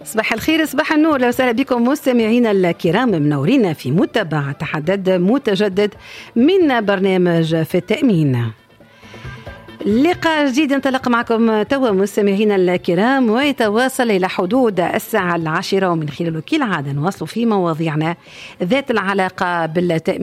صباح الخير، صباح النور، لو وسهلا بكم مستمعينا الكرام، منورين في متابعة تحدث متجدد من برنامج في التأمين. لقاء جديد انطلق معكم توا مستمعينا الكرام، ويتواصل إلى حدود الساعة 10، ومن خلاله كالعادة نواصل في مواضيعنا ذات العلاقة بالتأمين